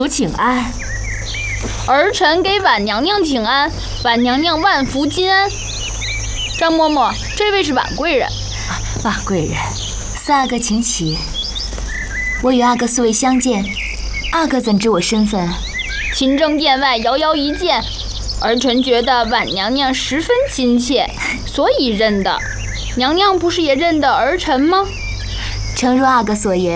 请安。 儿臣给婉娘娘请安，婉娘娘万福金安。张嬷嬷，这位是婉贵人。 婉贵人，四阿哥请起。我与阿哥素未相见，阿哥怎知我身份？ 勤政殿外遥遥一见，儿臣觉得婉娘娘十分亲切，所以认的。娘娘不是也认得儿臣吗？ 诚如阿哥所言。